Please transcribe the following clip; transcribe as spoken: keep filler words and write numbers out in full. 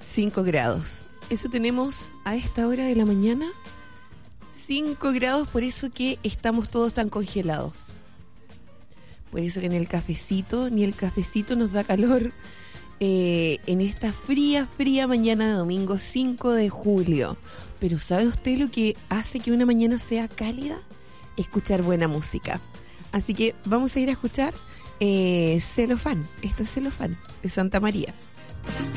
cinco grados. Eso tenemos a esta hora de la mañana. cinco grados, por eso que estamos todos tan congelados. Por eso que en el cafecito, ni el cafecito nos da calor eh, en esta fría, fría mañana de domingo cinco de julio. Pero ¿sabe usted lo que hace que una mañana sea cálida? Escuchar buena música. Así que vamos a ir a escuchar eh, Celofán. Esto es Celofán de Santa María.